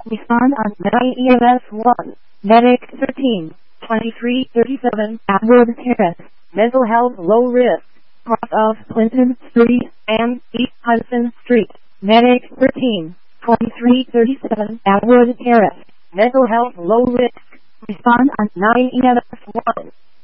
Respond on 9 EMS 1. Medic 13, 2337 Atwood Terrace. Mental health low risk. Cross of Clinton Street and East Hudson Street. Medic 13, 2337 Atwood Terrace. Mental health low risk. Respond on 9 EMS 1.